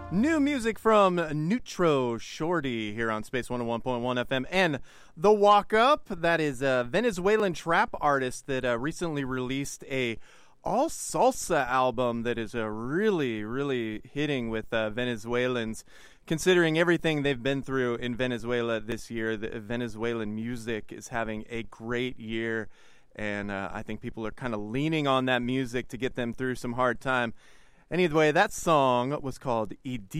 New music from Neutro Shorty here on Space 101.1 FM and The Walk Up. That is a Venezuelan trap artist that recently released a all salsa album that is really hitting with Venezuelans. Considering everything they've been through in Venezuela this year, the Venezuelan music is having a great year, and I think people are kind of leaning on that music to get them through some hard time. Anyway, that song was called